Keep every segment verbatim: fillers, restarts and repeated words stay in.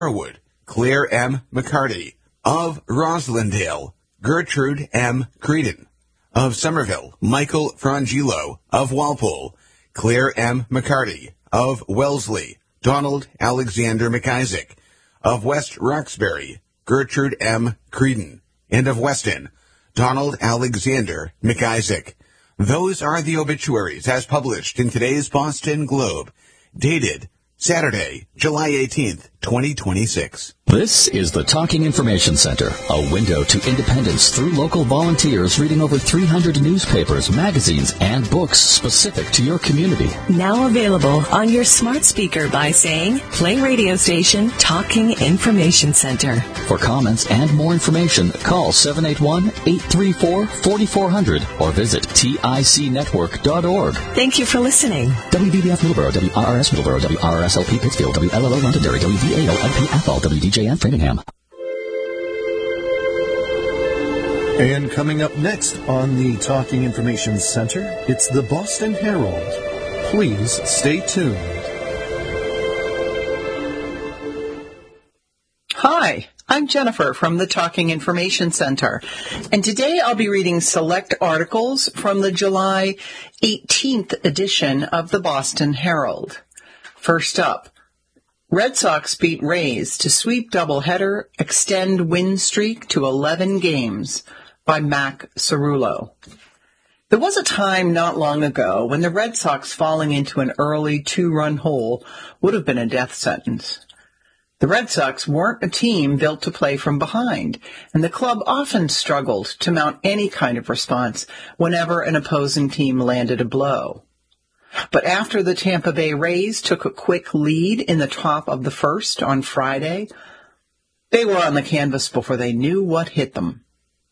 Norwood, Claire M. McCarty. Of Roslindale, Gertrude M. Creedon. Of Somerville, Michael Frangillo. Of Walpole, Claire M. McCarty. Of Wellesley, Donald Alexander McIsaac. Of West Roxbury, Gertrude M. Creedon. And of Weston, Donald Alexander McIsaac. Those are the obituaries as published in today's Boston Globe, dated Saturday, July eighteenth, twenty twenty-six. This is the Talking Information Center, a window to independence through local volunteers reading over three hundred newspapers, magazines, and books specific to your community. Now available on your smart speaker by saying, play radio station Talking Information Center. For comments and more information, call seven eight one, eight three four, four four zero zero or visit tic network dot org. Thank you for listening. W B B F Middleborough, W R R S Middleborough, W R R S L P Pittsfield, W L L O Londonderry, W V A L L P Athol, W D J N Framingham. And coming up next on the Talking Information Center, it's the Boston Herald. Please stay tuned. Hi, I'm Jennifer from the Talking Information Center, and today I'll be reading select articles from the July eighteenth edition of the Boston Herald. First up, Red Sox beat Rays to sweep doubleheader, extend win streak to eleven games, by Mac Cerullo. There was a time not long ago when the Red Sox falling into an early two-run hole would have been a death sentence. The Red Sox weren't a team built to play from behind, and the club often struggled to mount any kind of response whenever an opposing team landed a blow. But after the Tampa Bay Rays took a quick lead in the top of the first on Friday, they were on the canvas before they knew what hit them.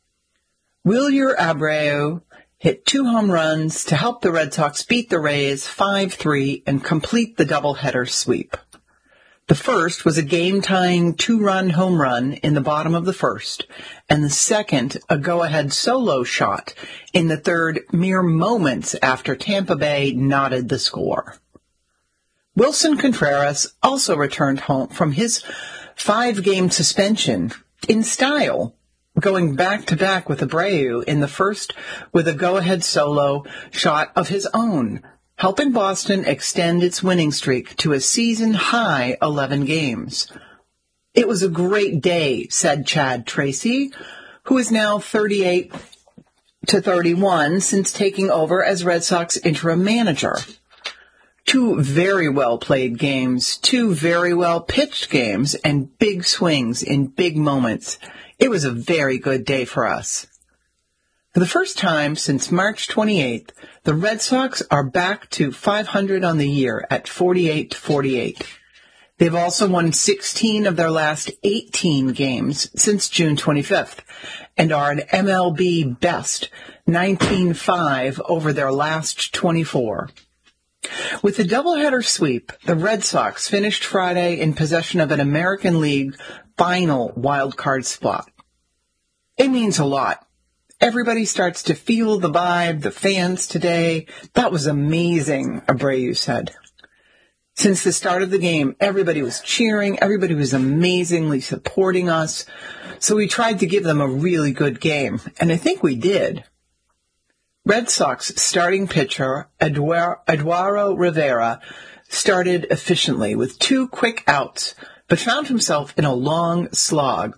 Wilyer Abreu hit two home runs to help the Red Sox beat the Rays five three and complete the doubleheader sweep. The first was a game-tying two-run home run in the bottom of the first, and the second a go-ahead solo shot in the third mere moments after Tampa Bay knotted the score. Wilson Contreras also returned home from his five-game suspension in style, going back-to-back with Abreu in the first with a go-ahead solo shot of his own, helping Boston extend its winning streak to a season-high eleven games. It was a great day, said Chad Tracy, who is now thirty-eight to thirty-one since taking over as Red Sox interim manager. Two very well-played games, two very well-pitched games, and big swings in big moments. It was a very good day for us. For the first time since March twenty-eighth, the Red Sox are back to five hundred on the year at forty-eight to forty-eight. They've also won sixteen of their last eighteen games since June twenty-fifth and are an M L B best nineteen five over their last twenty-four. With the doubleheader sweep, the Red Sox finished Friday in possession of an American League final wildcard spot. It means a lot. Everybody starts to feel the vibe, the fans today. That was amazing, Abreu said. Since the start of the game, everybody was cheering. Everybody was amazingly supporting us. So we tried to give them a really good game, and I think we did. Red Sox starting pitcher Eduardo Rivera started efficiently with two quick outs, but found himself in a long slog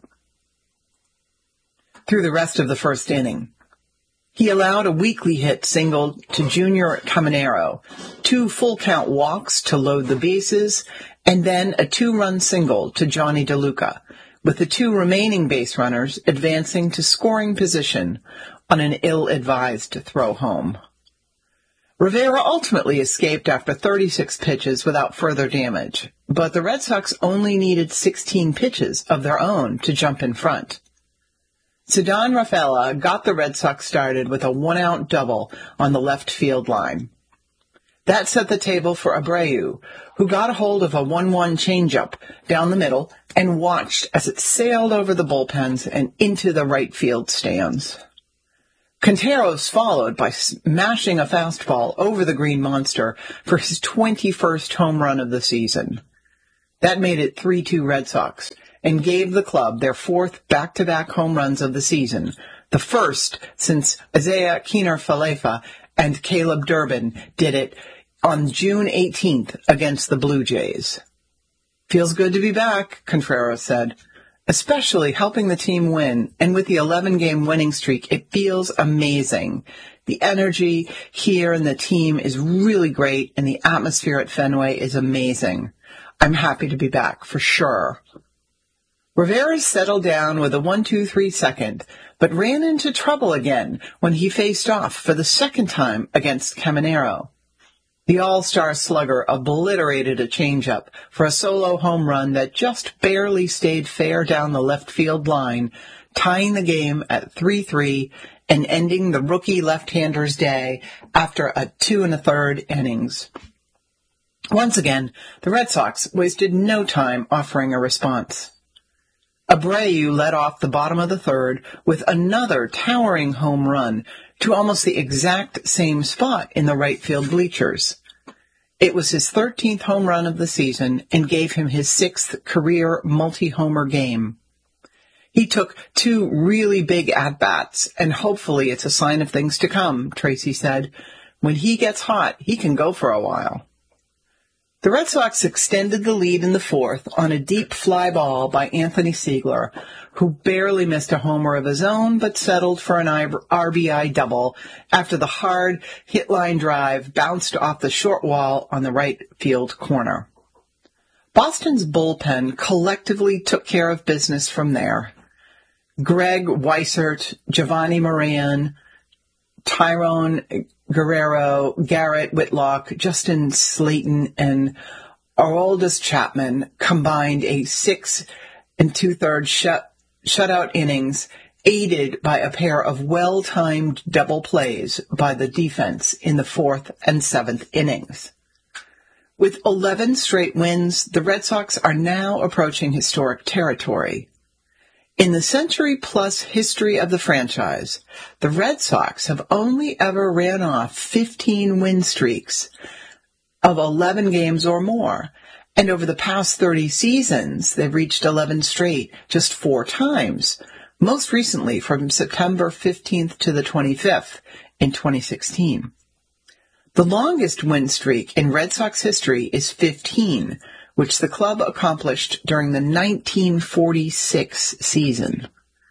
through the rest of the first inning. He allowed a weakly hit single to Junior Caminero, two full-count walks to load the bases, and then a two-run single to Johnny DeLuca, with the two remaining base runners advancing to scoring position on an ill-advised throw home. Rivera ultimately escaped after thirty-six pitches without further damage, but the Red Sox only needed sixteen pitches of their own to jump in front. Ceddanne Rafaela got the Red Sox started with a one-out double on the left field line. That set the table for Abreu, who got a hold of a one one changeup down the middle and watched as it sailed over the bullpens and into the right field stands. Quinteros followed by smashing a fastball over the Green Monster for his twenty-first home run of the season. That made it three two Red Sox and gave the club their fourth back-to-back home runs of the season, the first since Isaiah Kiner-Falefa and Caleb Durbin did it on June eighteenth against the Blue Jays. "Feels good to be back," Contreras said, "especially helping the team win, and with the eleven-game winning streak, it feels amazing. The energy here in the team is really great, and the atmosphere at Fenway is amazing. I'm happy to be back, for sure." Rivera settled down with a one two three second, but ran into trouble again when he faced off for the second time against Caminero. The all-star slugger obliterated a changeup for a solo home run that just barely stayed fair down the left field line, tying the game at three three and ending the rookie left-hander's day after a two and a third innings. Once again, the Red Sox wasted no time offering a response. Abreu led off the bottom of the third with another towering home run to almost the exact same spot in the right field bleachers. It was his thirteenth home run of the season and gave him his sixth career multi-homer game. He took two really big at-bats, and hopefully it's a sign of things to come, Tracy said. When he gets hot, he can go for a while. The Red Sox extended the lead in the fourth on a deep fly ball by Anthony Siegler, who barely missed a homer of his own but settled for an R B I double after the hard hit line drive bounced off the short wall on the right field corner. Boston's bullpen collectively took care of business from there. Greg Weissert, Giovanni Moran, Tyrone Guerrero, Garrett Whitlock, Justin Slayton, and Aroldis Chapman combined a six and two-thirds shut, shutout innings, aided by a pair of well-timed double plays by the defense in the fourth and seventh innings. With eleven straight wins, the Red Sox are now approaching historic territory. In the century-plus history of the franchise, the Red Sox have only ever ran off fifteen win streaks of eleven games or more, and over the past thirty seasons, they've reached eleven straight just four times, most recently from September fifteenth to the twenty-fifth in twenty sixteen. The longest win streak in Red Sox history is fifteen, which the club accomplished during the nineteen forty-six season.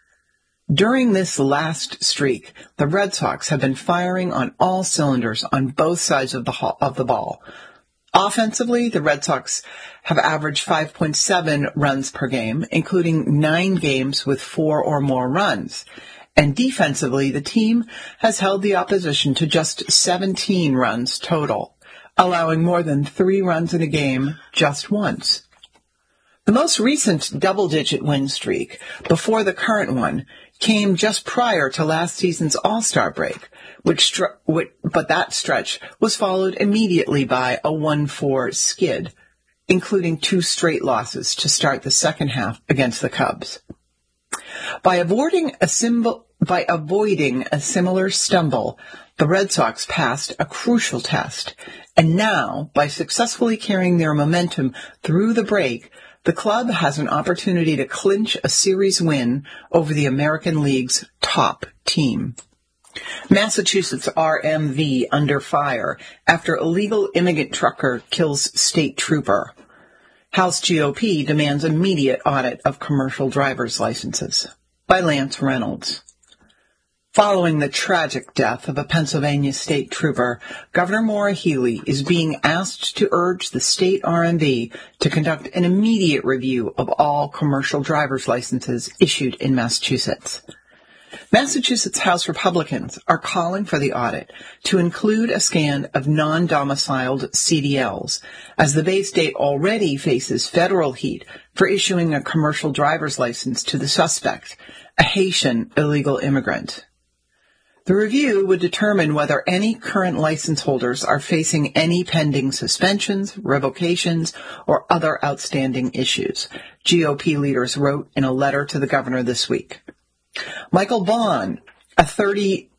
During this last streak, the Red Sox have been firing on all cylinders on both sides of the of the ball. Offensively, the Red Sox have averaged five point seven runs per game, including nine games with four or more runs. And defensively, the team has held the opposition to just seventeen runs total, allowing more than three runs in a game just once. The most recent double-digit win streak, before the current one, came just prior to last season's All-Star break, which, stru- which but that stretch was followed immediately by a one four skid, including two straight losses to start the second half against the Cubs. By avoiding a symbol, by avoiding a similar stumble, the Red Sox passed a crucial test, and now, by successfully carrying their momentum through the break, the club has an opportunity to clinch a series win over the American League's top team. Massachusetts R M V under fire after illegal immigrant trucker kills state trooper. House G O P demands immediate audit of commercial driver's licenses. By Lance Reynolds. Following the tragic death of a Pennsylvania state trooper, Governor Maura Healey is being asked to urge the state R M V to conduct an immediate review of all commercial driver's licenses issued in Massachusetts. Massachusetts House Republicans are calling for the audit to include a scan of non-domiciled C D Ls, as the Bay State already faces federal heat for issuing a commercial driver's license to the suspect, a Haitian illegal immigrant. The review would determine whether any current license holders are facing any pending suspensions, revocations, or other outstanding issues, G O P leaders wrote in a letter to the governor this week. Michael Vaughn, a thirty...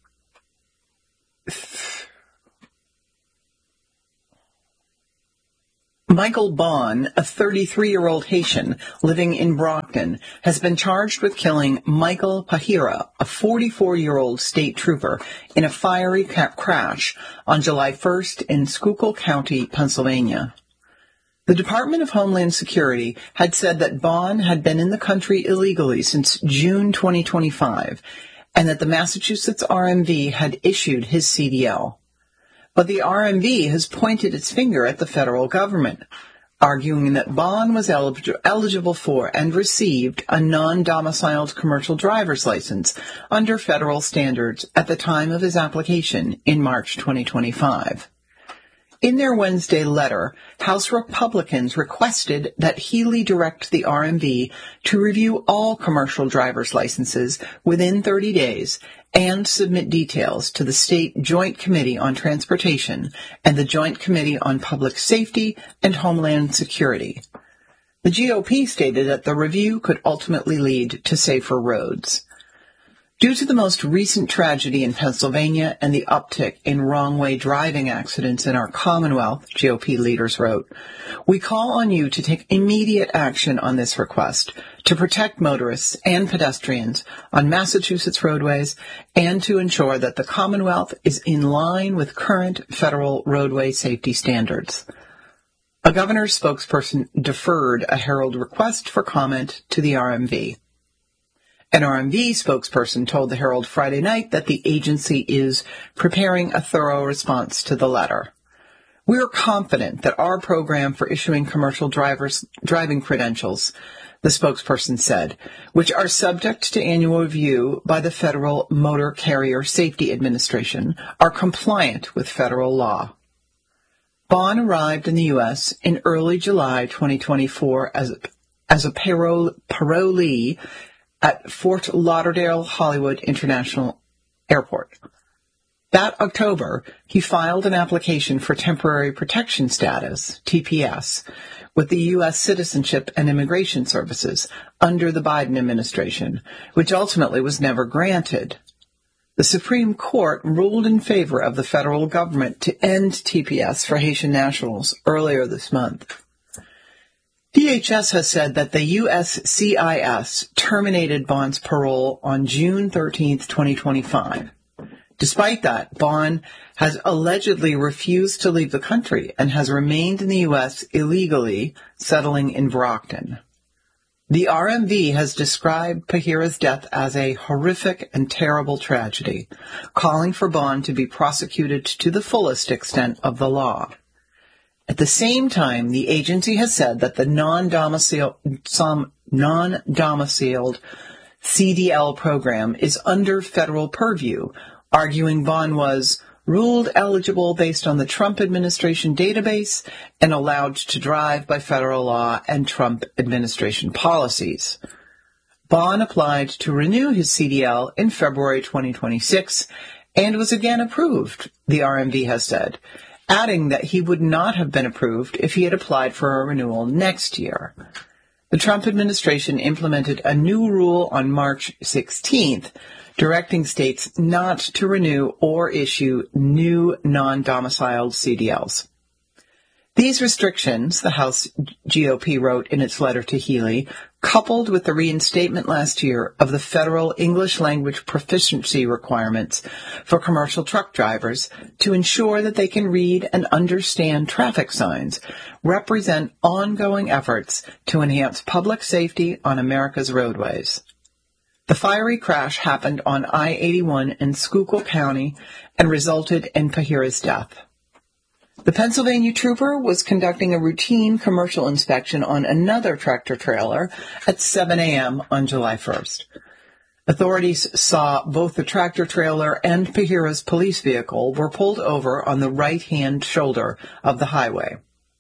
Michael Bond, a thirty-three-year-old Haitian living in Brockton, has been charged with killing Michael Pahira, a forty-four-year-old state trooper, in a fiery ca- crash on July first in Schuylkill County, Pennsylvania. The Department of Homeland Security had said that Bond had been in the country illegally since June twenty twenty-five, and that the Massachusetts R M V had issued his C D L. But the R M V has pointed its finger at the federal government, arguing that Bond was elig- eligible for and received a non-domiciled commercial driver's license under federal standards at the time of his application in March twenty twenty-five. In their Wednesday letter, House Republicans requested that Healy direct the R M V to review all commercial driver's licenses within thirty days and submit details to the State Joint Committee on Transportation and the Joint Committee on Public Safety and Homeland Security. The G O P stated that the review could ultimately lead to safer roads. Due to the most recent tragedy in Pennsylvania and the uptick in wrong-way driving accidents in our Commonwealth, G O P leaders wrote, we call on you to take immediate action on this request to protect motorists and pedestrians on Massachusetts roadways and to ensure that the Commonwealth is in line with current federal roadway safety standards. A governor's spokesperson deferred a Herald request for comment to the R M V. An R M V spokesperson told the Herald Friday night that the agency is preparing a thorough response to the letter. We are confident that our program for issuing commercial driver's driving credentials, the spokesperson said, which are subject to annual review by the Federal Motor Carrier Safety Administration, are compliant with federal law. Bond arrived in the U S in early July twenty twenty-four as a, as a parole, parolee at Fort Lauderdale Hollywood International Airport. That October, he filed an application for temporary protection status, T P S, with the U S Citizenship and Immigration Services under the Biden administration, which ultimately was never granted. The Supreme Court ruled in favor of the federal government to end T P S for Haitian nationals earlier this month. D H S has said that the U S C I S terminated Bond's parole on June thirteenth, twenty twenty-five. Despite that, Bond has allegedly refused to leave the country and has remained in the U S illegally, settling in Brockton. The R M V has described Pahira's death as a horrific and terrible tragedy, calling for Bond to be prosecuted to the fullest extent of the law. At the same time, the agency has said that the non-domiciled, some non-domiciled C D L program is under federal purview, arguing Bond was ruled eligible based on the Trump administration database and allowed to drive by federal law and Trump administration policies. Bond applied to renew his C D L in February twenty twenty-six and was again approved, the R M V has said, adding that he would not have been approved if he had applied for a renewal next year. The Trump administration implemented a new rule on March sixteenth, directing states not to renew or issue new non-domiciled C D Ls. These restrictions, the House G O P wrote in its letter to Healy, coupled with the reinstatement last year of the federal English language proficiency requirements for commercial truck drivers to ensure that they can read and understand traffic signs, represent ongoing efforts to enhance public safety on America's roadways. The fiery crash happened on I eighty-one in Schuylkill County and resulted in Pahira's death. The Pennsylvania trooper was conducting a routine commercial inspection on another tractor-trailer at seven a.m. on July first. Authorities saw both the tractor-trailer and Pahira's police vehicle were pulled over on the right-hand shoulder of the highway.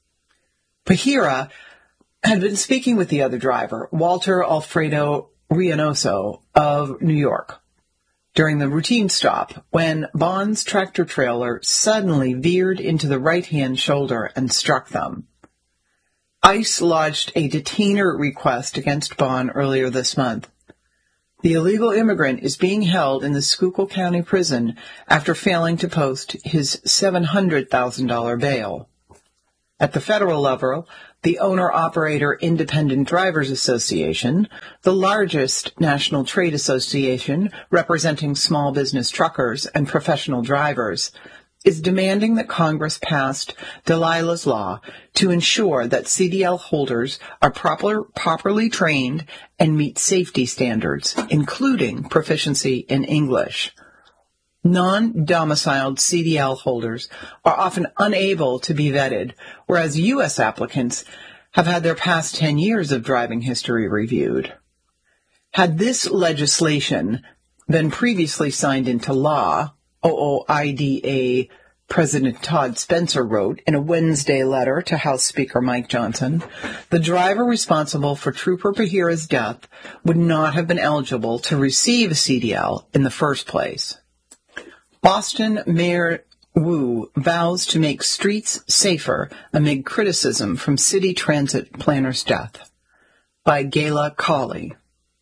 Pahira had been speaking with the other driver, Walter Alfredo Reynoso of New York, during the routine stop when Bond's tractor-trailer suddenly veered into the right-hand shoulder and struck them. ICE lodged a detainer request against Bond earlier this month. The illegal immigrant is being held in the Schuylkill County prison after failing to post his seven hundred thousand dollars bail. At the federal level, the Owner-Operator Independent Drivers Association, the largest national trade association representing small business truckers and professional drivers, is demanding that Congress pass Delilah's Law to ensure that C D L holders are proper, properly trained and meet safety standards, including proficiency in English. Non-domiciled C D L holders are often unable to be vetted, whereas U S applicants have had their past ten years of driving history reviewed. Had this legislation been previously signed into law, O O I D A President Todd Spencer wrote in a Wednesday letter to House Speaker Mike Johnson, the driver responsible for Trooper Bahira's death would not have been eligible to receive a C D L in the first place. Boston Mayor Wu vows to make streets safer amid criticism from city transit planner's death. By Gayla Cawley.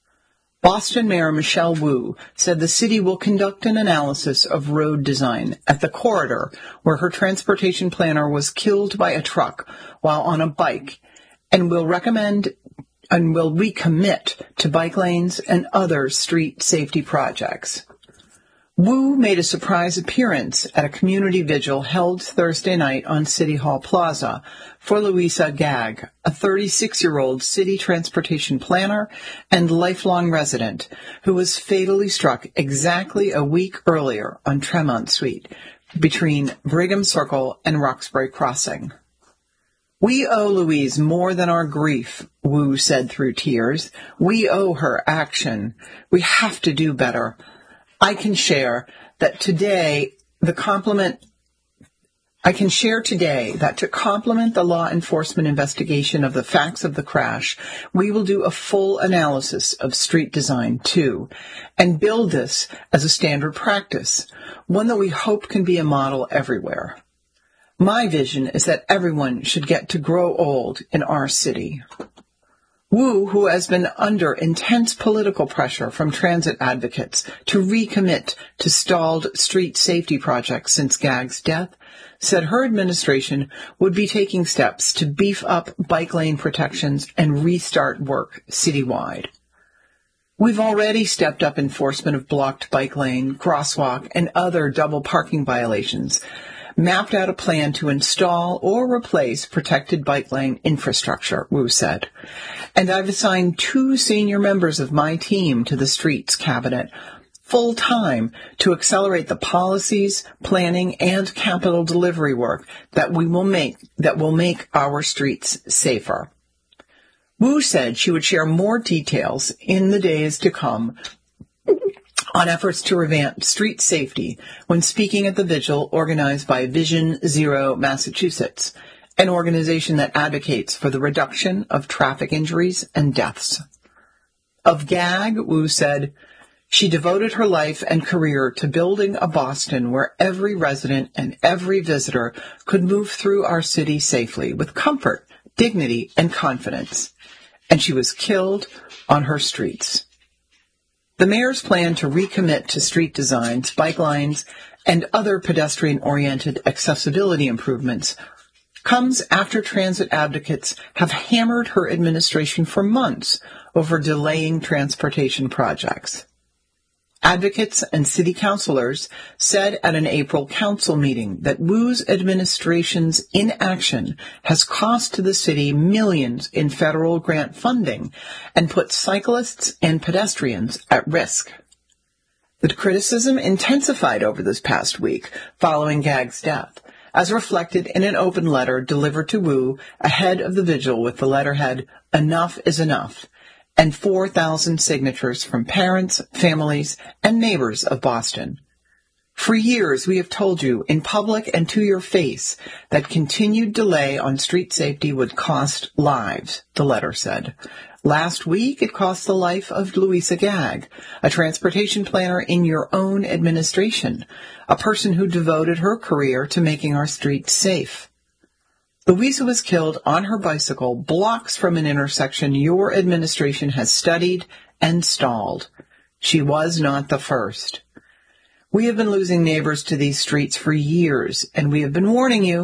Boston Mayor Michelle Wu said the city will conduct an analysis of road design at the corridor where her transportation planner was killed by a truck while on a bike and will recommend and will recommit to bike lanes and other street safety projects. Wu made a surprise appearance at a community vigil held Thursday night on City Hall Plaza for Louisa Gagg, a thirty-six-year-old city transportation planner and lifelong resident who was fatally struck exactly a week earlier on Tremont Street between Brigham Circle and Roxbury Crossing. We owe Louise more than our grief, Wu said through tears. We owe her action. We have to do better. I can share that today, the compliment, I can share today that to complement the law enforcement investigation of the facts of the crash, we will do a full analysis of street design too, and build this as a standard practice, one that we hope can be a model everywhere. My vision is that everyone should get to grow old in our city. Wu, who has been under intense political pressure from transit advocates to recommit to stalled street safety projects since Gagg's death, said her administration would be taking steps to beef up bike lane protections and restart work citywide. We've already stepped up enforcement of blocked bike lane, crosswalk, and other double parking violations, mapped out a plan to install or replace protected bike lane infrastructure, Wu said. And I've assigned two senior members of my team to the Streets Cabinet full-time to accelerate the policies, planning, and capital delivery work that we will make that will make our streets safer. Wu said she would share more details in the days to come on efforts to revamp street safety when speaking at the vigil organized by Vision Zero Massachusetts, an organization that advocates for the reduction of traffic injuries and deaths. Of Gagg, Wu said, she devoted her life and career to building a Boston where every resident and every visitor could move through our city safely with comfort, dignity, and confidence. And she was killed on her streets. The mayor's plan to recommit to street designs, bike lines, and other pedestrian-oriented accessibility improvements comes after transit advocates have hammered her administration for months over delaying transportation projects. Advocates and city councilors said at an April council meeting that Wu's administration's inaction has cost the city millions in federal grant funding and put cyclists and pedestrians at risk. The criticism intensified over this past week following Gagg's death, as reflected in an open letter delivered to Wu ahead of the vigil with the letterhead, "Enough is enough," and four thousand signatures from parents, families, and neighbors of Boston. For years, we have told you in public and to your face that continued delay on street safety would cost lives, the letter said. Last week, it cost the life of Louisa Gagg, a transportation planner in your own administration, a person who devoted her career to making our streets safe. Louisa was killed on her bicycle blocks from an intersection your administration has studied and stalled. She was not the first. We have been losing neighbors to these streets for years, and we have been warning you,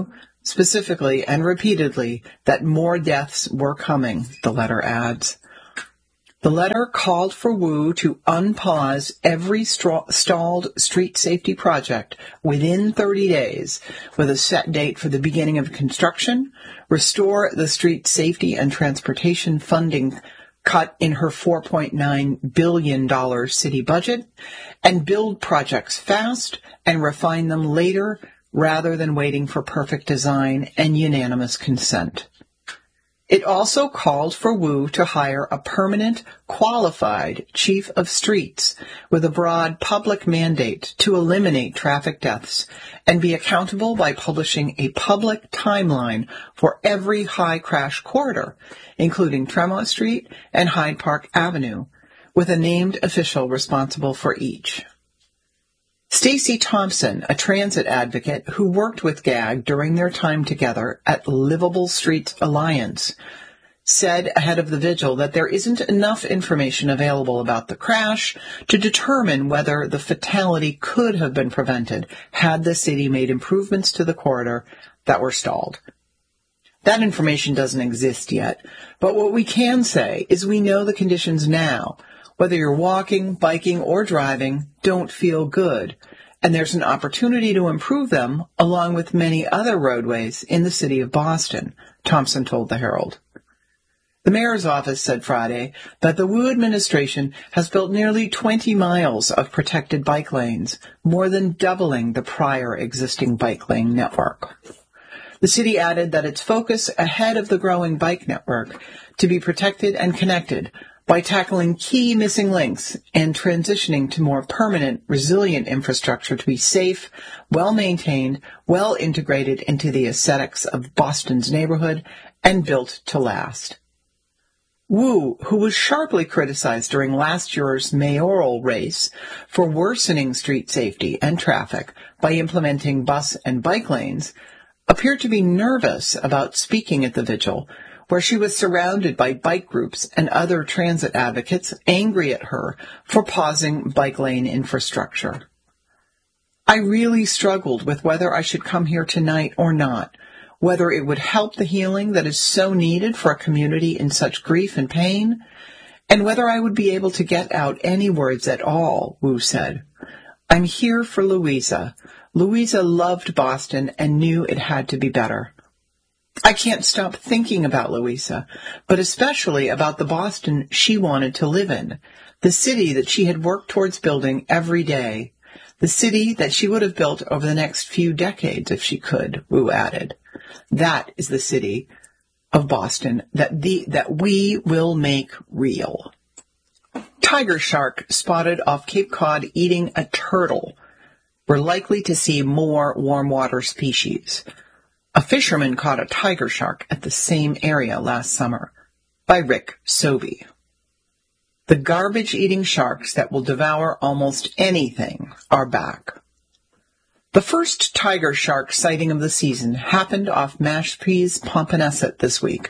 specifically and repeatedly that more deaths were coming, the letter adds. The letter called for Wu to unpause every stra- stalled street safety project within thirty days with a set date for the beginning of construction, restore the street safety and transportation funding cut in her four point nine billion dollars city budget, and build projects fast and refine them later rather than waiting for perfect design and unanimous consent. It also called for Wu to hire a permanent, qualified chief of streets with a broad public mandate to eliminate traffic deaths and be accountable by publishing a public timeline for every high crash corridor, including Tremont Street and Hyde Park Avenue, with a named official responsible for each. Stacy Thompson, a transit advocate who worked with G A G during their time together at Livable Streets Alliance, said ahead of the vigil that there isn't enough information available about the crash to determine whether the fatality could have been prevented had the city made improvements to the corridor that were stalled. That information doesn't exist yet, but what we can say is we know the conditions now, whether you're walking, biking, or driving, don't feel good, and there's an opportunity to improve them along with many other roadways in the city of Boston, Thompson told the Herald. The mayor's office said Friday that the Wu administration has built nearly twenty miles of protected bike lanes, more than doubling the prior existing bike lane network. The city added that its focus ahead of the growing bike network to be protected and connected by tackling key missing links and transitioning to more permanent, resilient infrastructure to be safe, well-maintained, well-integrated into the aesthetics of Boston's neighborhood, and built to last. Wu, who was sharply criticized during last year's mayoral race for worsening street safety and traffic by implementing bus and bike lanes, appeared to be nervous about speaking at the vigil, where she was surrounded by bike groups and other transit advocates angry at her for pausing bike lane infrastructure. I really struggled with whether I should come here tonight or not, whether it would help the healing that is so needed for a community in such grief and pain, and whether I would be able to get out any words at all, Wu said. I'm here for Louisa. Louisa loved Boston and knew it had to be better. I can't stop thinking about Louisa, but especially about the Boston she wanted to live in, the city that she had worked towards building every day, the city that she would have built over the next few decades if she could, Wu added. That is the city of Boston that the that we will make real. Tiger shark spotted off Cape Cod eating a turtle. We're likely to see more warm water species. A fisherman caught a tiger shark at the same area last summer, by Rick Sobey. The garbage-eating sharks that will devour almost anything are back. The first tiger shark sighting of the season happened off Mashpee's Pomponset this week,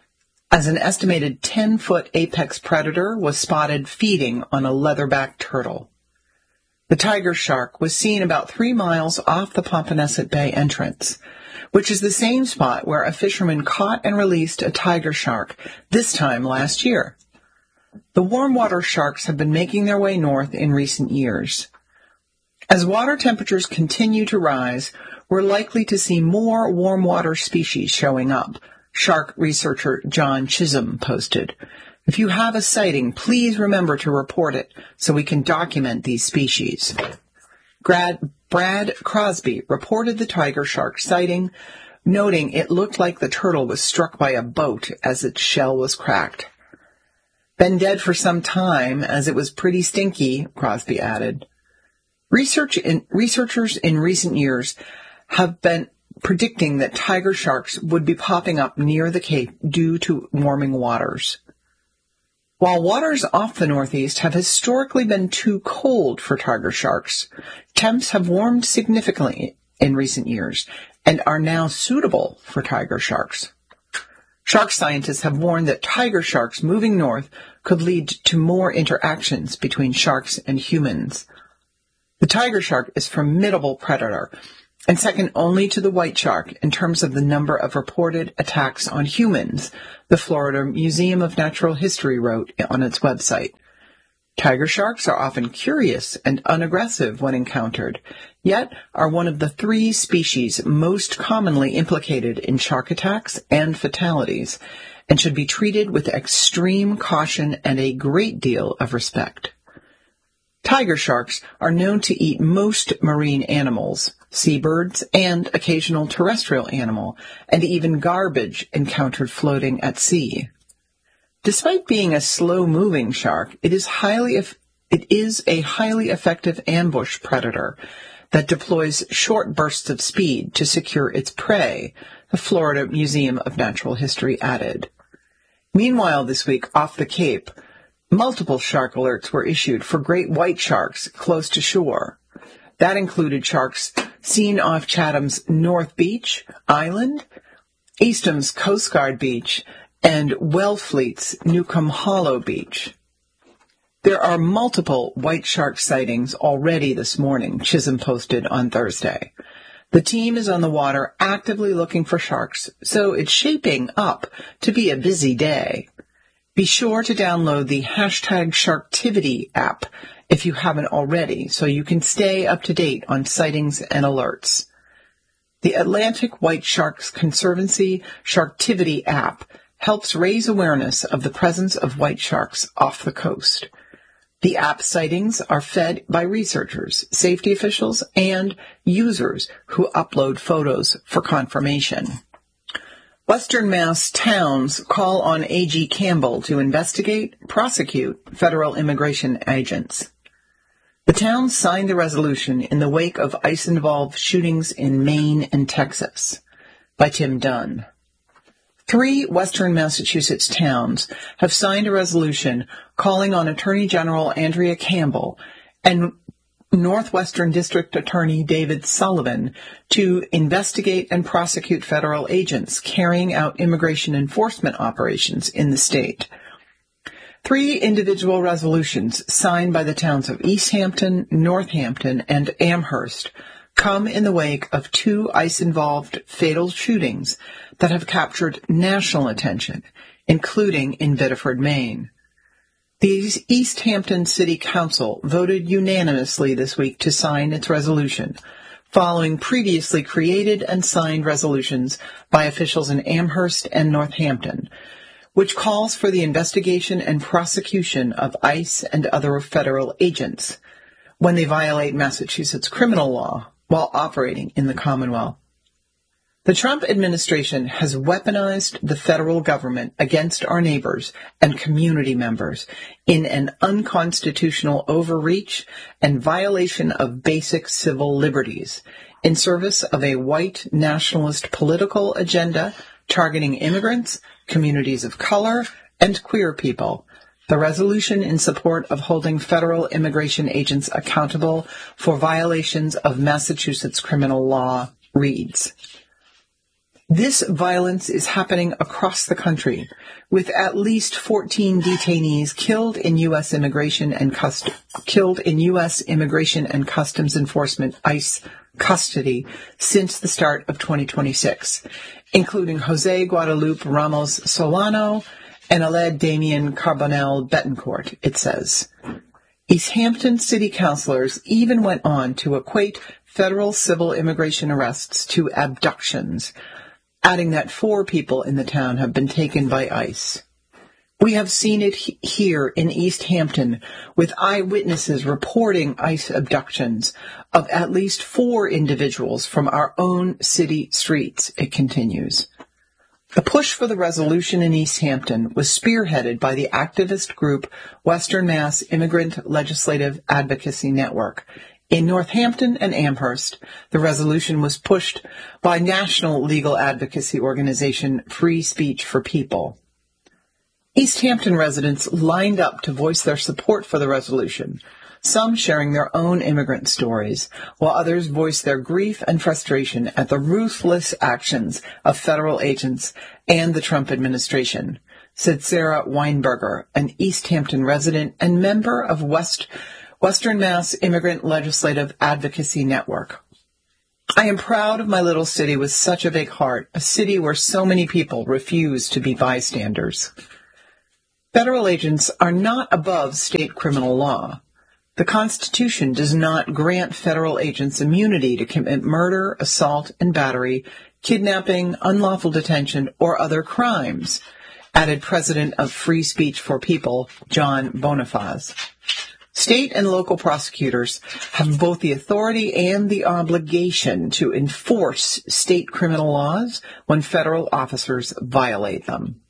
as an estimated ten-foot apex predator was spotted feeding on a leatherback turtle. The tiger shark was seen about three miles off the Pomponset Bay entrance, which is the same spot where a fisherman caught and released a tiger shark this time last year. The warm water sharks have been making their way north in recent years. As water temperatures continue to rise, we're likely to see more warm water species showing up, shark researcher John Chisholm posted. If you have a sighting, please remember to report it so we can document these species. Grad, Brad Crosby reported the tiger shark sighting, noting it looked like the turtle was struck by a boat as its shell was cracked. Been dead for some time, as it was pretty stinky, Crosby added. Research in, researchers in recent years have been predicting that tiger sharks would be popping up near the Cape due to warming waters. While waters off the Northeast have historically been too cold for tiger sharks, temps have warmed significantly in recent years and are now suitable for tiger sharks. Shark scientists have warned that tiger sharks moving north could lead to more interactions between sharks and humans. The tiger shark is a formidable predator, and second only to the white shark in terms of the number of reported attacks on humans, the Florida Museum of Natural History wrote on its website. Tiger sharks are often curious and unaggressive when encountered, yet are one of the three species most commonly implicated in shark attacks and fatalities, and should be treated with extreme caution and a great deal of respect. Tiger sharks are known to eat most marine animals, seabirds, and occasional terrestrial animal, and even garbage encountered floating at sea. Despite being a slow-moving shark, it is highly it is a highly effective ambush predator that deploys short bursts of speed to secure its prey, the Florida Museum of Natural History added. Meanwhile, this week, off the Cape, multiple shark alerts were issued for great white sharks close to shore. That included sharks seen off Chatham's North Beach Island, Eastham's Coast Guard Beach, and Wellfleet's Newcomb Hollow Beach. There are multiple white shark sightings already this morning, Chisholm posted on Thursday. The team is on the water actively looking for sharks, so it's shaping up to be a busy day. Be sure to download the hashtag Sharktivity app if you haven't already, so you can stay up to date on sightings and alerts. The Atlantic White Sharks Conservancy Sharktivity app helps raise awareness of the presence of white sharks off the coast. The app sightings are fed by researchers, safety officials, and users who upload photos for confirmation. Western Mass towns call on A G Campbell to investigate, prosecute federal immigration agents. The towns signed the resolution in the wake of ICE-involved shootings in Maine and Texas. By Tim Dunn. Three Western Massachusetts towns have signed a resolution calling on Attorney General Andrea Campbell and Northwestern District Attorney David Sullivan to investigate and prosecute federal agents carrying out immigration enforcement operations in the state. Three individual resolutions signed by the towns of East Hampton, Northampton, and Amherst come in the wake of two ICE-involved fatal shootings that have captured national attention, including in Biddeford, Maine. The East Hampton City Council voted unanimously this week to sign its resolution, following previously created and signed resolutions by officials in Amherst and Northampton, which calls for the investigation and prosecution of ICE and other federal agents when they violate Massachusetts criminal law while operating in the Commonwealth. The Trump administration has weaponized the federal government against our neighbors and community members in an unconstitutional overreach and violation of basic civil liberties in service of a white nationalist political agenda targeting immigrants, communities of color, and queer people. The resolution in support of holding federal immigration agents accountable for violations of Massachusetts criminal law reads, "This violence is happening across the country, with at least fourteen detainees killed in U S immigration and cust- killed in U S immigration and customs enforcement ICE custody since the start of twenty twenty-six, including Jose Guadalupe Ramos Solano and Aled Damien Carbonell Betancourt," it says. East Hampton city councilors even went on to equate federal civil immigration arrests to abductions, adding that four people in the town have been taken by ICE. "We have seen it he- here in East Hampton, with eyewitnesses reporting ICE abductions of at least four individuals from our own city streets," it continues. The push for the resolution in East Hampton was spearheaded by the activist group Western Mass Immigrant Legislative Advocacy Network. In Northampton and Amherst, the resolution was pushed by national legal advocacy organization Free Speech for People. East Hampton residents lined up to voice their support for the resolution, some sharing their own immigrant stories, while others voiced their grief and frustration at the ruthless actions of federal agents and the Trump administration, said Sarah Weinberger, an East Hampton resident and member of West Western Mass Immigrant Legislative Advocacy Network. I am proud of my little city with such a big heart, a city where so many people refuse to be bystanders. Federal agents are not above state criminal law. The Constitution does not grant federal agents immunity to commit murder, assault, and battery, kidnapping, unlawful detention, or other crimes, added President of Free Speech for People, John Bonifaz. State and local prosecutors have both the authority and the obligation to enforce state criminal laws when federal officers violate them.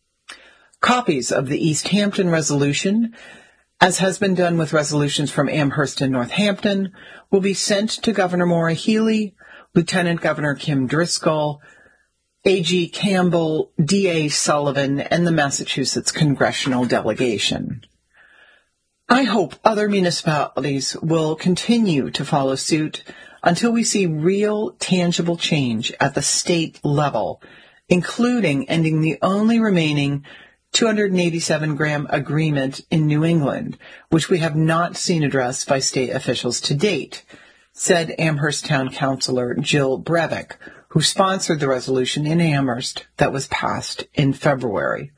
Copies of the East Hampton resolution, as has been done with resolutions from Amherst and Northampton, will be sent to Governor Maura Healey, Lieutenant Governor Kim Driscoll, A G Campbell, D A Sullivan, and the Massachusetts congressional delegation. I hope other municipalities will continue to follow suit until we see real, tangible change at the state level, including ending the only remaining two hundred eighty-seven gram agreement in New England, which we have not seen addressed by state officials to date, said Amherst Town Councilor Jill Brevick, who sponsored the resolution in Amherst that was passed in February.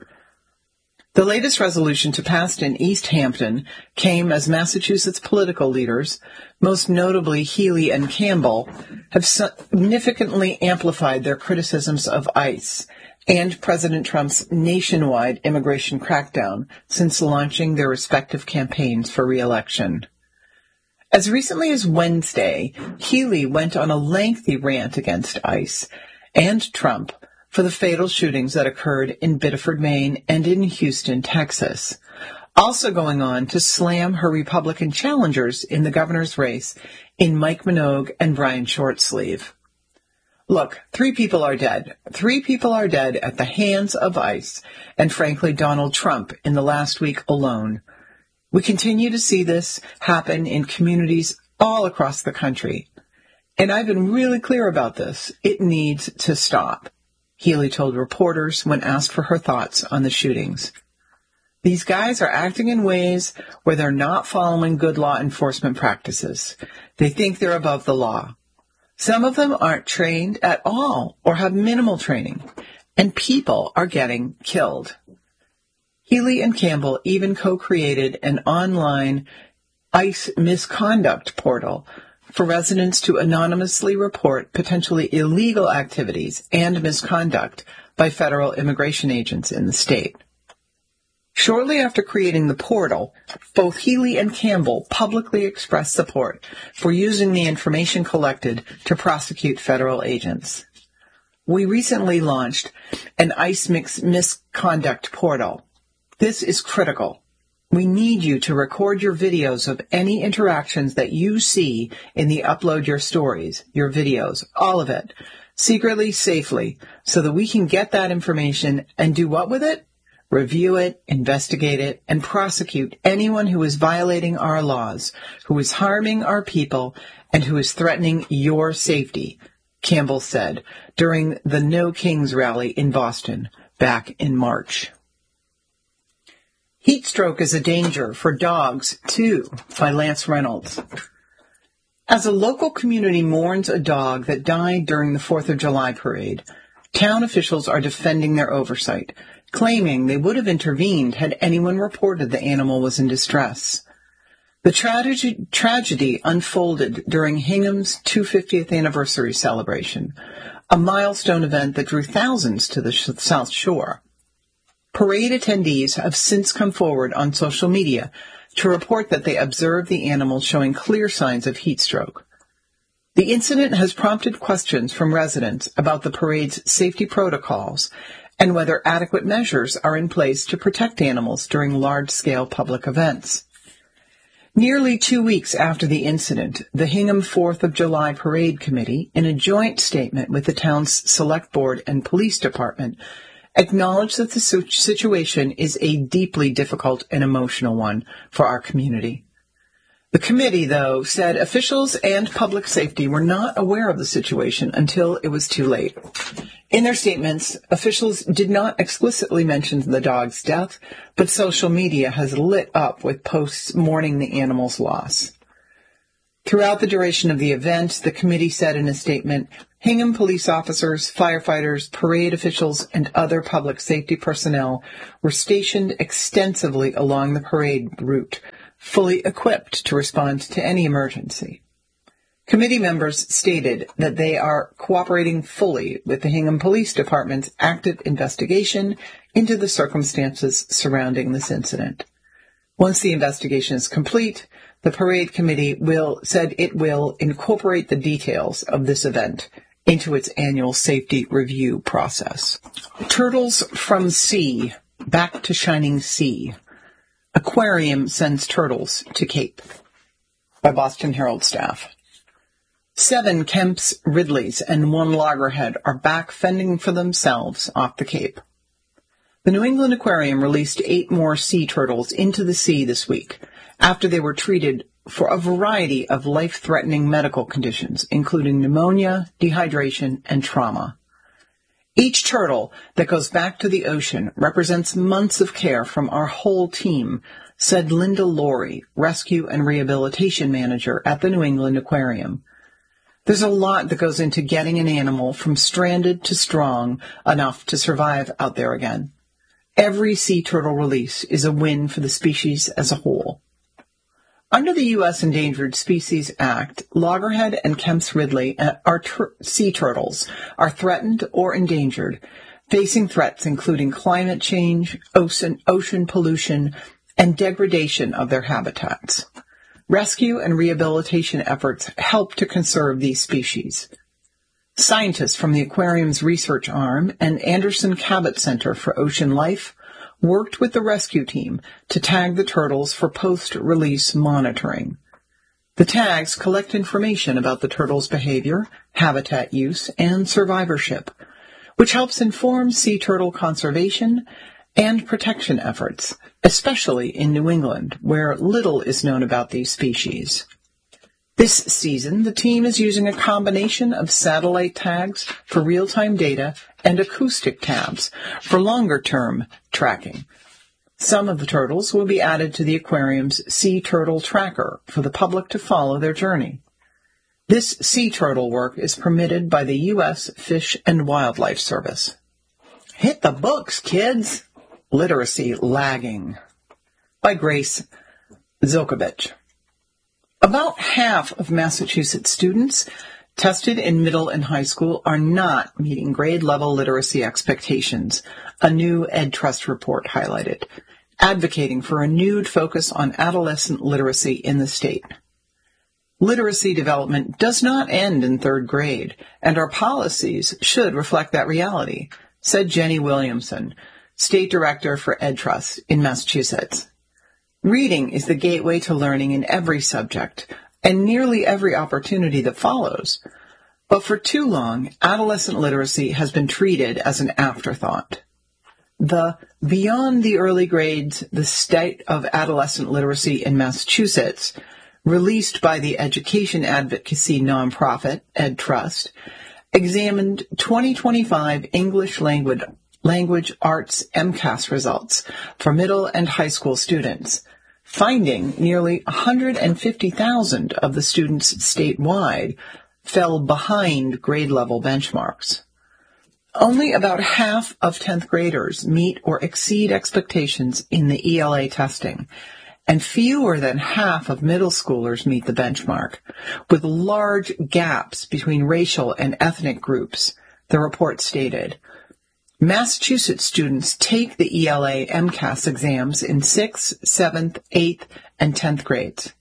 The latest resolution to pass in East Hampton came as Massachusetts political leaders, most notably Healey and Campbell, have significantly amplified their criticisms of ICE and President Trump's nationwide immigration crackdown since launching their respective campaigns for re-election. As recently as Wednesday, Healey went on a lengthy rant against ICE and Trump for the fatal shootings that occurred in Biddeford, Maine, and in Houston, Texas, also going on to slam her Republican challengers in the governor's race in Mike Minogue and Brian Shortsleeve. Look, three people are dead. Three people are dead at the hands of ICE and, frankly, Donald Trump in the last week alone. We continue to see this happen in communities all across the country. And I've been really clear about this. It needs to stop, Healey told reporters when asked for her thoughts on the shootings. These guys are acting in ways where they're not following good law enforcement practices. They think they're above the law. Some of them aren't trained at all or have minimal training, and people are getting killed. Healey and Campbell even co-created an online ICE misconduct portal for residents to anonymously report potentially illegal activities and misconduct by federal immigration agents in the state. Shortly after creating the portal, both Healey and Campbell publicly expressed support for using the information collected to prosecute federal agents. We recently launched an ICE misconduct portal. This is critical. We need you to record your videos of any interactions that you see in the Upload Your Stories, your videos, all of it, secretly, safely, so that we can get that information and do what with it? Review it, investigate it, and prosecute anyone who is violating our laws, who is harming our people, and who is threatening your safety, Campbell said during the No Kings rally in Boston back in March. Heat stroke is a danger for dogs, too, by Lance Reynolds. As a local community mourns a dog that died during the fourth of July parade, town officials are defending their oversight, claiming they would have intervened had anyone reported the animal was in distress. The tragedy, tragedy unfolded during Hingham's two hundred fiftieth anniversary celebration, a milestone event that drew thousands to the South Shore. Parade attendees have since come forward on social media to report that they observed the animal showing clear signs of heat stroke. The incident has prompted questions from residents about the parade's safety protocols and whether adequate measures are in place to protect animals during large-scale public events. Nearly two weeks after the incident, the Hingham fourth of July Parade Committee, in a joint statement with the town's Select Board and Police Department, acknowledged that the situation is a deeply difficult and emotional one for our community. The committee, though, said officials and public safety were not aware of the situation until it was too late. In their statements, officials did not explicitly mention the dog's death, but social media has lit up with posts mourning the animal's loss. Throughout the duration of the event, the committee said in a statement, Hingham police officers, firefighters, parade officials, and other public safety personnel were stationed extensively along the parade route, fully equipped to respond to any emergency. Committee members stated that they are cooperating fully with the Hingham Police Department's active investigation into the circumstances surrounding this incident. Once the investigation is complete, the parade committee will said it will incorporate the details of this event into its annual safety review process. Turtles from sea back to shining sea. Aquarium sends turtles to Cape. By Boston Herald staff. Seven Kemp's Ridleys and one loggerhead are back fending for themselves off the Cape. The New England Aquarium released eight more sea turtles into the sea this week after they were treated for a variety of life-threatening medical conditions, including pneumonia, dehydration, and trauma. Each turtle that goes back to the ocean represents months of care from our whole team, said Linda Laurie, Rescue and Rehabilitation Manager at the New England Aquarium. There's a lot that goes into getting an animal from stranded to strong enough to survive out there again. Every sea turtle release is a win for the species as a whole. Under the U S Endangered Species Act, loggerhead and Kemp's Ridley are tur- sea turtles are threatened or endangered, facing threats including climate change, ocean, ocean pollution, and degradation of their habitats. Rescue and rehabilitation efforts help to conserve these species. Scientists from the aquarium's research arm and Anderson Cabot Center for Ocean Life worked with the rescue team to tag the turtles for post-release monitoring. The tags collect information about the turtles' behavior, habitat use, and survivorship, which helps inform sea turtle conservation and protection efforts, especially in New England, where little is known about these species. This season, the team is using a combination of satellite tags for real-time data and acoustic tabs for longer-term tracking. Some of the turtles will be added to the aquarium's Sea Turtle Tracker for the public to follow their journey. This sea turtle work is permitted by the U S Fish and Wildlife Service. Hit the books, kids! Literacy lagging. By Grace Zilkovich. About half of Massachusetts students tested in middle and high school are not meeting grade-level literacy expectations, a new EdTrust report highlighted, advocating for a renewed focus on adolescent literacy in the state. Literacy development does not end in third grade, and our policies should reflect that reality, said Jenny Williamson, State Director for EdTrust in Massachusetts. Reading is the gateway to learning in every subject and nearly every opportunity that follows. But for too long, adolescent literacy has been treated as an afterthought. The Beyond the Early Grades, the State of Adolescent Literacy in Massachusetts, released by the education advocacy nonprofit EdTrust, examined twenty twenty-five English language, language arts MCAS results for middle and high school students, finding nearly one hundred fifty thousand of the students statewide fell behind grade-level benchmarks. Only about half of tenth graders meet or exceed expectations in the E L A testing, and fewer than half of middle schoolers meet the benchmark, with large gaps between racial and ethnic groups, the report stated. Massachusetts students take the E L A MCAS exams in sixth, seventh, eighth, and tenth grades.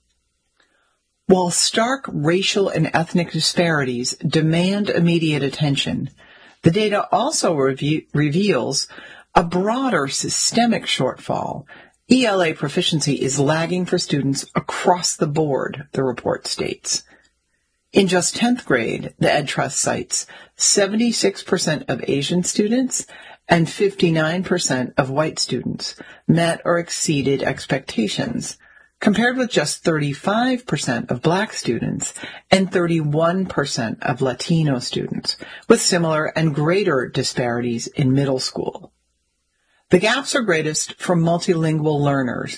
While stark racial and ethnic disparities demand immediate attention, the data also reve- reveals a broader systemic shortfall. E L A proficiency is lagging for students across the board, the report states. In just tenth grade, the EdTrust cites seventy-six percent of Asian students and fifty-nine percent of white students met or exceeded expectations, compared with just thirty-five percent of black students and thirty-one percent of Latino students, with similar and greater disparities in middle school. The gaps are greatest for multilingual learners,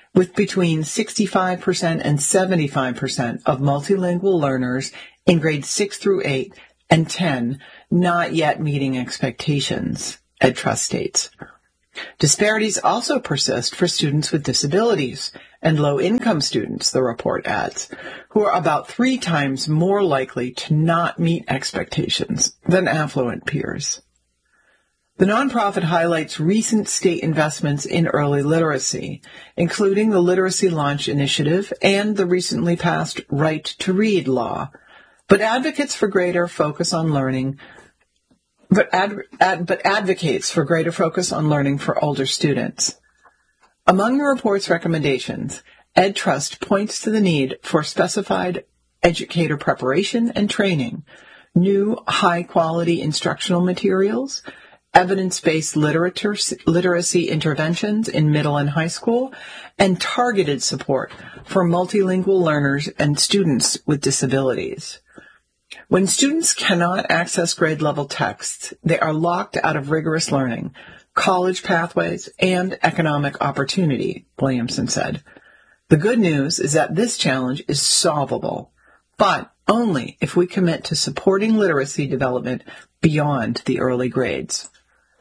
with between sixty-five percent and seventy-five percent of multilingual learners in grades six through eight and ten not yet meeting expectations, EdTrust states. Disparities also persist for students with disabilities and low-income students, the report adds, who are about three times more likely to not meet expectations than affluent peers. The nonprofit highlights recent state investments in early literacy, including the Literacy Launch Initiative and the recently passed Right to Read law, but advocates for greater focus on learning But, ad, ad, but advocates for greater focus on learning for older students. Among the report's recommendations, EdTrust points to the need for specified educator preparation and training, new high-quality instructional materials, evidence-based literacy, literacy interventions in middle and high school, and targeted support for multilingual learners and students with disabilities. When students cannot access grade-level texts, they are locked out of rigorous learning, college pathways, and economic opportunity, Williamson said. The good news is that this challenge is solvable, but only if we commit to supporting literacy development beyond the early grades.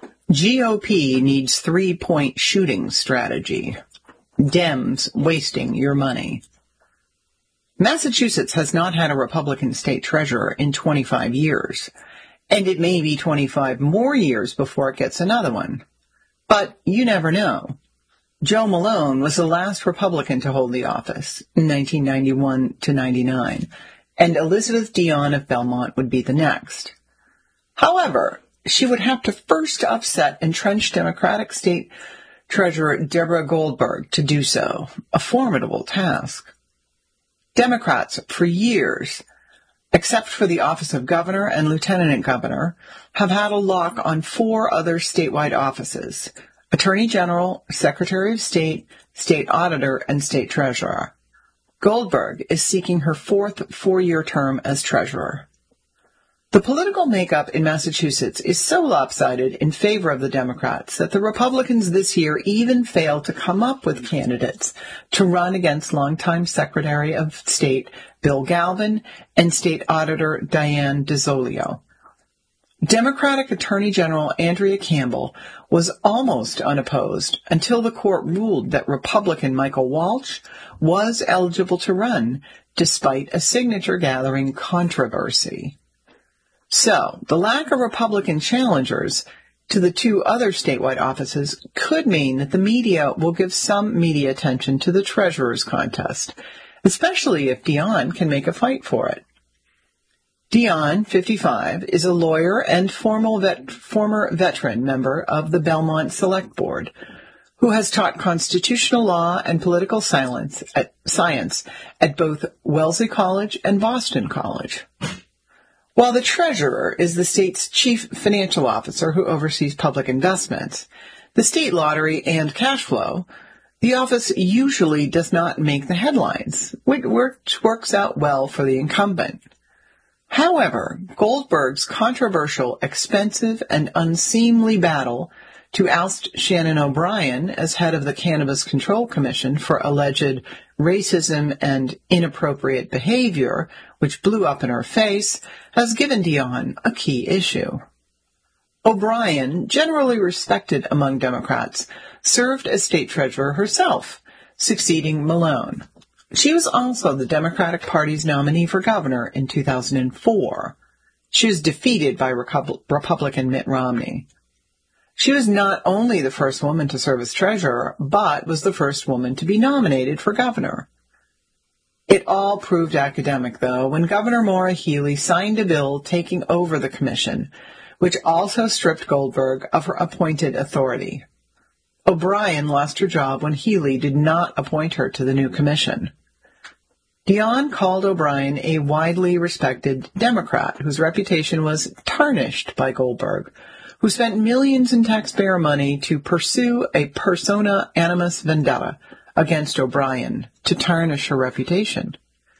G O P needs three-point shooting strategy. Dems wasting your money. Massachusetts has not had a Republican state treasurer in twenty-five years, and it may be twenty-five more years before it gets another one. But you never know. Joe Malone was the last Republican to hold the office in nineteen ninety-one to ninety-nine, and Elizabeth Dionne of Belmont would be the next. However, she would have to first upset entrenched Democratic State Treasurer Deborah Goldberg to do so, a formidable task. Democrats, for years, except for the office of governor and lieutenant governor, have had a lock on four other statewide offices: Attorney General, Secretary of State, State Auditor, and State Treasurer. Goldberg is seeking her fourth four-year term as treasurer. The political makeup in Massachusetts is so lopsided in favor of the Democrats that the Republicans this year even failed to come up with candidates to run against longtime Secretary of State Bill Galvin and State Auditor Diane DeZolio. Democratic Attorney General Andrea Campbell was almost unopposed until the court ruled that Republican Michael Walsh was eligible to run, despite a signature-gathering controversy. So, the lack of Republican challengers to the two other statewide offices could mean that the media will give some media attention to the treasurer's contest, especially if Dionne can make a fight for it. Dionne, fifty-five, is a lawyer and formal vet, former veteran member of the Belmont Select Board, who has taught constitutional law and political science at, science at both Wellesley College and Boston College. While the treasurer is the state's chief financial officer who oversees public investments, the state lottery, and cash flow, the office usually does not make the headlines, which works out well for the incumbent. However, Goldberg's controversial, expensive, and unseemly battle to oust Shannon O'Brien as head of the Cannabis Control Commission for alleged racism and inappropriate behavior, which blew up in her face, has given Dionne a key issue. O'Brien, generally respected among Democrats, served as state treasurer herself, succeeding Malone. She was also the Democratic Party's nominee for governor in two thousand four. She was defeated by Recu- Republican Mitt Romney. She was not only the first woman to serve as treasurer, but was the first woman to be nominated for governor. It all proved academic, though, when Governor Maura Healey signed a bill taking over the commission, which also stripped Goldberg of her appointed authority. O'Brien lost her job when Healey did not appoint her to the new commission. Dionne called O'Brien a widely respected Democrat whose reputation was tarnished by Goldberg, who spent millions in taxpayer money to pursue a persona animus vendetta against O'Brien to tarnish her reputation.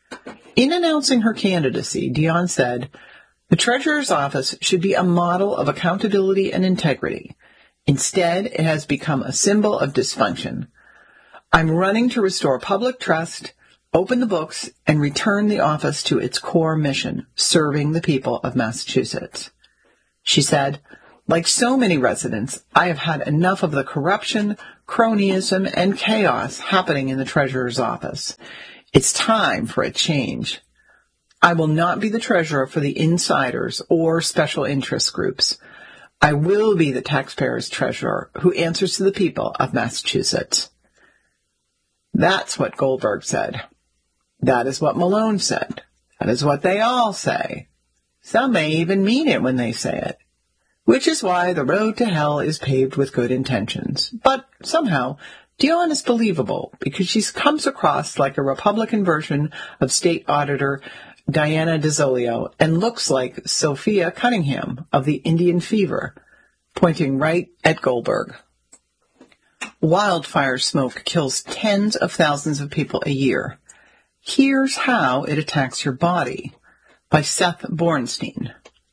In announcing her candidacy, Dionne said, "The Treasurer's office should be a model of accountability and integrity. Instead, it has become a symbol of dysfunction. I'm running to restore public trust, open the books, and return the office to its core mission, serving the people of Massachusetts. She said, like so many residents, I have had enough of the corruption, cronyism, and chaos happening in the treasurer's office. It's time for a change. I will not be the treasurer for the insiders or special interest groups. I will be the taxpayer's treasurer who answers to the people of Massachusetts. That's what Goldberg said. That is what Malone said. That is what they all say. Some may even mean it when they say it. Which is why the road to hell is paved with good intentions. But somehow, Dionne is believable because she comes across like a Republican version of State Auditor Diana DeZolio and looks like Sophia Cunningham of the Indian Fever, pointing right at Goldberg. Wildfire smoke kills tens of thousands of people a year. Here's how it attacks your body, by Seth Bornstein.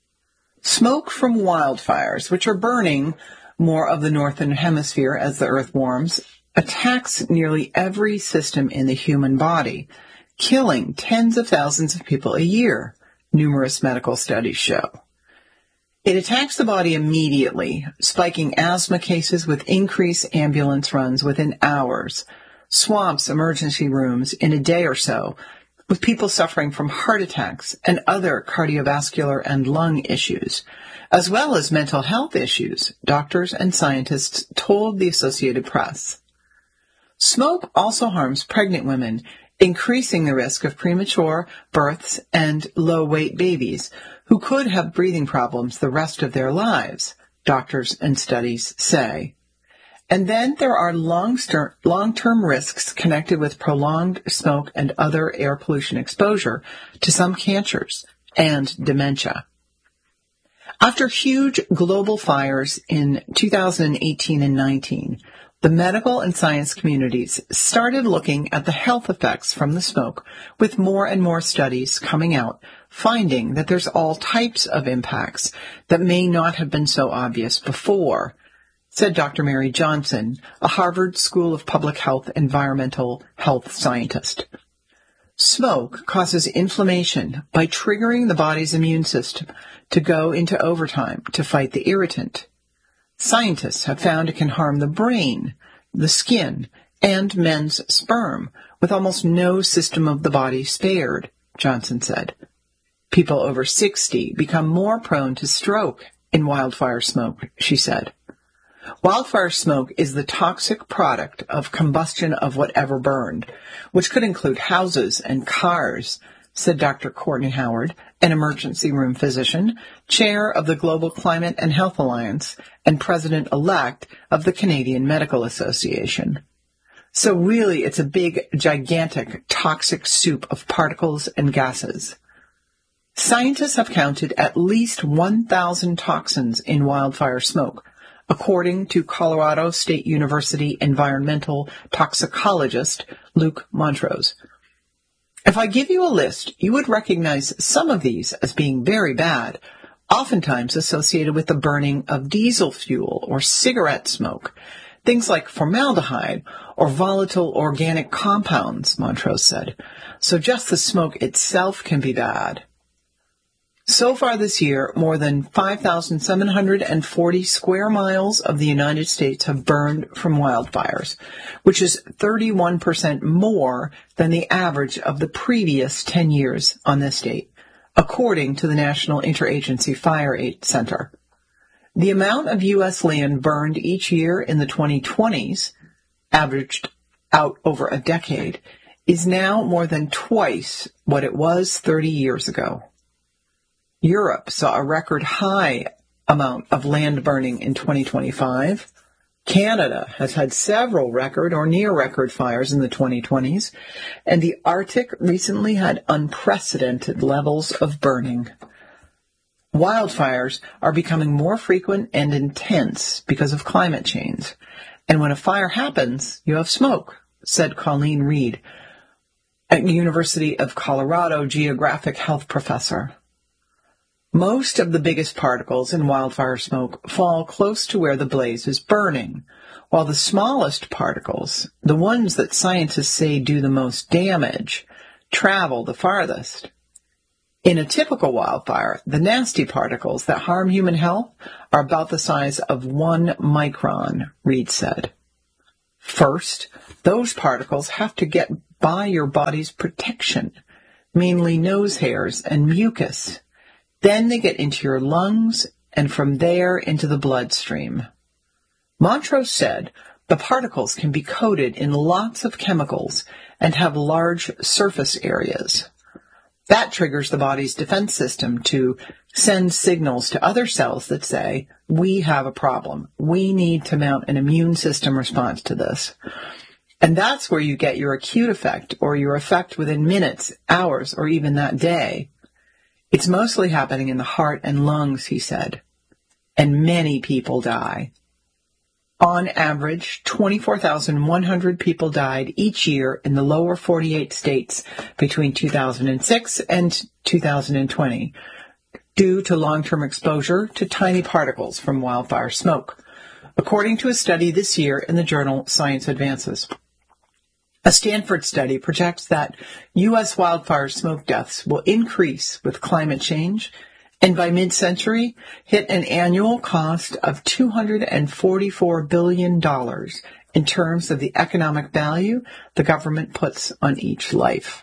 Smoke from wildfires, which are burning more of the northern hemisphere as the earth warms, attacks nearly every system in the human body, killing tens of thousands of people a year, numerous medical studies show. It attacks the body immediately, spiking asthma cases with increased ambulance runs within hours, swamps emergency rooms in a day or so, with people suffering from heart attacks and other cardiovascular and lung issues, as well as mental health issues, doctors and scientists told the Associated Press. Smoke also harms pregnant women, increasing the risk of premature births and low-weight babies who could have breathing problems the rest of their lives, doctors and studies say. And then there are long-term risks connected with prolonged smoke and other air pollution exposure to some cancers and dementia. After huge global fires in two thousand eighteen and nineteen, the medical and science communities started looking at the health effects from the smoke, with more and more studies coming out, finding that there's all types of impacts that may not have been so obvious before, said Doctor Mary Johnson, a Harvard School of Public Health environmental health scientist. Smoke causes inflammation by triggering the body's immune system to go into overtime to fight the irritant. Scientists have found it can harm the brain, the skin, and men's sperm, with almost no system of the body spared, Johnson said. People over sixty become more prone to stroke in wildfire smoke, she said. Wildfire smoke is the toxic product of combustion of whatever burned, which could include houses and cars, said Doctor Courtney Howard, an emergency room physician, chair of the Global Climate and Health Alliance, and president-elect of the Canadian Medical Association. So really, it's a big, gigantic, toxic soup of particles and gases. Scientists have counted at least one thousand toxins in wildfire smoke, according to Colorado State University environmental toxicologist Luke Montrose. If I give you a list, you would recognize some of these as being very bad, oftentimes associated with the burning of diesel fuel or cigarette smoke, things like formaldehyde or volatile organic compounds, Montrose said. So just the smoke itself can be bad. So far this year, more than five thousand seven hundred forty square miles of the United States have burned from wildfires, which is thirty-one percent more than the average of the previous ten years on this date, according to the National Interagency Fire Aid Center. The amount of U S land burned each year in the twenty twenties, averaged out over a decade, is now more than twice what it was thirty years ago. Europe saw a record high amount of land burning in twenty twenty-five. Canada has had several record or near-record fires in the twenty twenties, and the Arctic recently had unprecedented levels of burning. Wildfires are becoming more frequent and intense because of climate change, and when a fire happens, you have smoke, said Colleen Reed, a University of Colorado geographic health professor. Most of the biggest particles in wildfire smoke fall close to where the blaze is burning, while the smallest particles, the ones that scientists say do the most damage, travel the farthest. In a typical wildfire, the nasty particles that harm human health are about the size of one micron, Reed said. First, those particles have to get by your body's protection, mainly nose hairs and mucus. Then they get into your lungs and from there into the bloodstream. Montrose said the particles can be coated in lots of chemicals and have large surface areas. That triggers the body's defense system to send signals to other cells that say, we have a problem. We need to mount an immune system response to this. And that's where you get your acute effect or your effect within minutes, hours, or even that day. It's mostly happening in the heart and lungs, he said. And many people die. On average, twenty-four thousand one hundred people died each year in the lower forty-eight states between two thousand six and two thousand twenty due to long-term exposure to tiny particles from wildfire smoke, according to a study this year in the journal Science Advances. A Stanford study projects that U S wildfire smoke deaths will increase with climate change and by mid-century hit an annual cost of two hundred forty-four billion dollars in terms of the economic value the government puts on each life.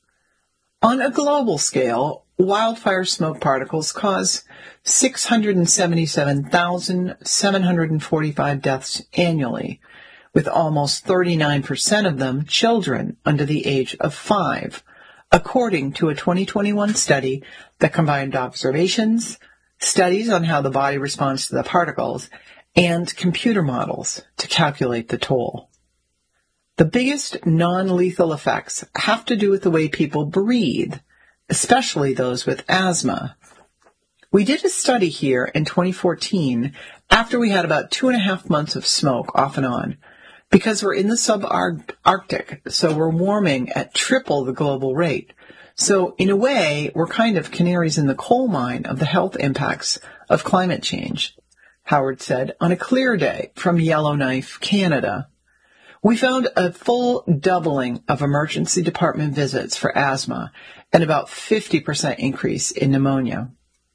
On a global scale, wildfire smoke particles cause six hundred seventy-seven thousand seven hundred forty-five deaths annually, with almost thirty-nine percent of them children under the age of five, according to a twenty twenty-one study that combined observations, studies on how the body responds to the particles, and computer models to calculate the toll. The biggest non-lethal effects have to do with the way people breathe, especially those with asthma. We did a study here in twenty fourteen after we had about two and a half months of smoke off and on, because we're in the subarctic, so we're warming at triple the global rate. So in a way, we're kind of canaries in the coal mine of the health impacts of climate change, Howard said on a clear day from Yellowknife, Canada. We found a full doubling of emergency department visits for asthma and about fifty percent increase in pneumonia.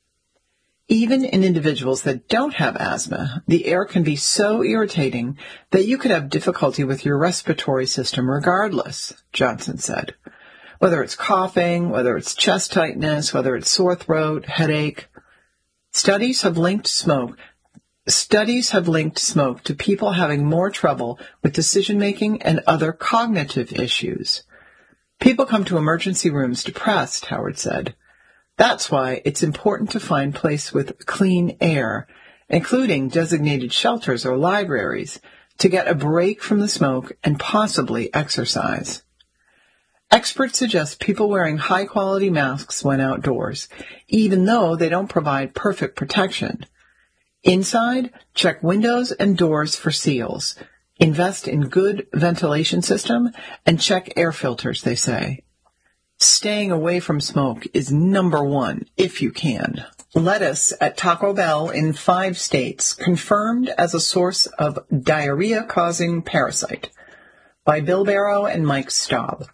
Even in individuals that don't have asthma, the air can be so irritating that you could have difficulty with your respiratory system regardless, Johnson said. Whether it's coughing, whether it's chest tightness, whether it's sore throat, headache. Studies have linked smoke Studies have linked smoke to people having more trouble with decision-making and other cognitive issues. People come to emergency rooms depressed, Howard said. That's why it's important to find places with clean air, including designated shelters or libraries, to get a break from the smoke and possibly exercise. Experts suggest people wearing high-quality masks when outdoors, even though they don't provide perfect protection. Inside, check windows and doors for seals. Invest in good ventilation system and check air filters, they say. Staying away from smoke is number one, if you can. Lettuce at Taco Bell in five states confirmed as a source of diarrhea-causing parasite by Bill Barrow and Mike Staub.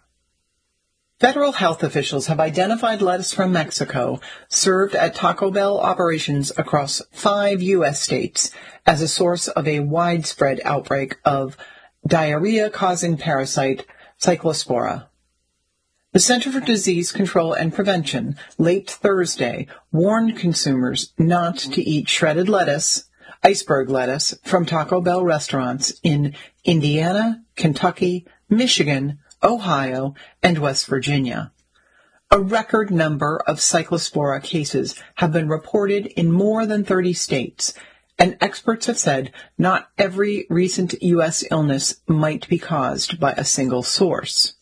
Federal health officials have identified lettuce from Mexico served at Taco Bell operations across five U S states as a source of a widespread outbreak of diarrhea-causing parasite Cyclospora. The Center for Disease Control and Prevention late Thursday warned consumers not to eat shredded lettuce, iceberg lettuce, from Taco Bell restaurants in Indiana, Kentucky, Michigan, Ohio, and West Virginia. A record number of Cyclospora cases have been reported in more than thirty states, and experts have said not every recent U S illness might be caused by a single source.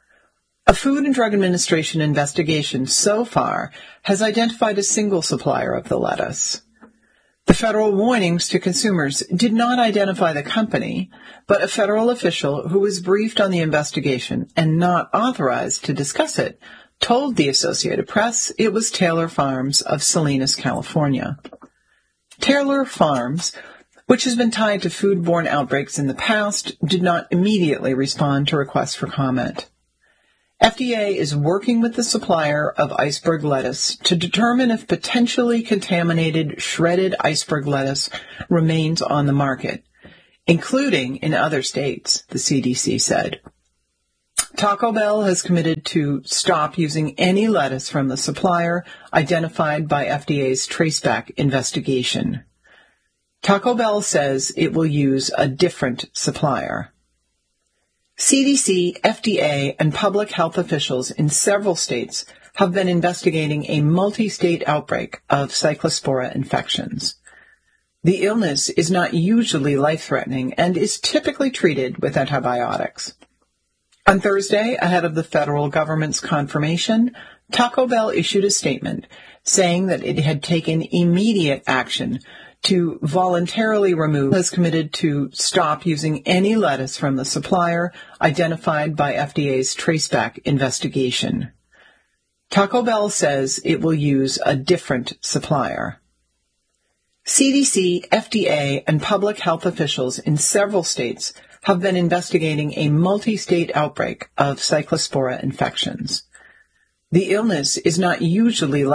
A Food and Drug Administration investigation so far has identified a single supplier of the lettuce. The federal warnings to consumers did not identify the company, but a federal official who was briefed on the investigation and not authorized to discuss it told the Associated Press it was Taylor Farms of Salinas, California. Taylor Farms which has been tied to foodborne outbreaks in the past, did not immediately respond to requests for comment. F D A is working with the supplier of iceberg lettuce to determine if potentially contaminated shredded iceberg lettuce remains on the market, including in other states, the C D C said. Taco Bell has committed to stop using any lettuce from the supplier identified by F D A's traceback investigation. Taco Bell says it will use a different supplier. C D C, F D A, and public health officials in several states have been investigating a multi-state outbreak of cyclospora infections. The illness is not usually life-threatening and is typically treated with antibiotics. On Thursday, ahead of the federal government's confirmation, Taco Bell issued a statement saying that it had taken immediate action to voluntarily remove, has committed to stop using any lettuce from the supplier identified by F D A's traceback investigation. Taco Bell says it will use a different supplier. C D C, F D A, and public health officials in several states have been investigating a multi-state outbreak of cyclospora infections. The illness is not usually